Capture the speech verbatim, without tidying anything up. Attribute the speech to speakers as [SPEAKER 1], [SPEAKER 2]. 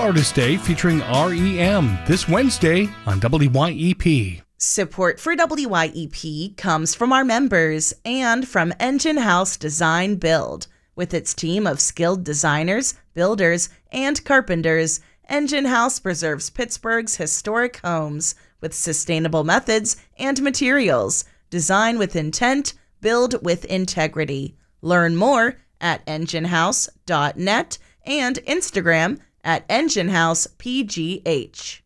[SPEAKER 1] Artist Day featuring R E M this Wednesday on W Y E P.
[SPEAKER 2] Support for W Y E P comes from our members and from Engine House Design Build. With its team of skilled designers, builders, and carpenters, Engine House preserves Pittsburgh's historic homes with sustainable methods and materials. Design with intent, build with integrity. Learn more at engine house dot net and Instagram at engine house p g h.